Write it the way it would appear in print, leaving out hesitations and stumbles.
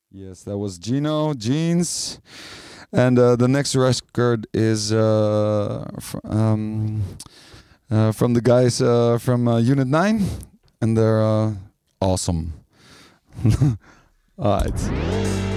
Yes, that was Gino Jeans, and the next record is from the guys from Unit 9, and they're awesome. All right.